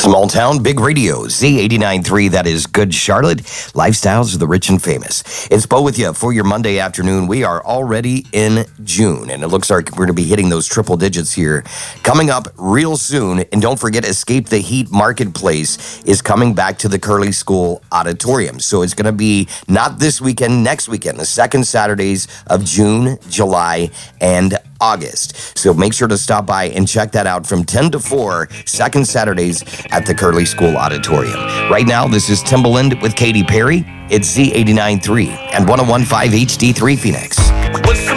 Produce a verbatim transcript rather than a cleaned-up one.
Small town, big radio, Z eighty-nine point three, that is Good Charlotte. Lifestyles of the rich and famous. It's Bo with you for your Monday afternoon. We are already in June, and it looks like we're going to be hitting those triple digits here coming up real soon. And don't forget, Escape the Heat Marketplace is coming back to the Curley School Auditorium. So it's going to be not this weekend, next weekend, the second Saturdays of June, July, and August. So make sure to stop by and check that out from ten to four, second Saturdays at the Curley School Auditorium. Right now, this is Timbaland with Katy Perry. It's Z eighty-nine point three and one oh one point five H D three Phoenix.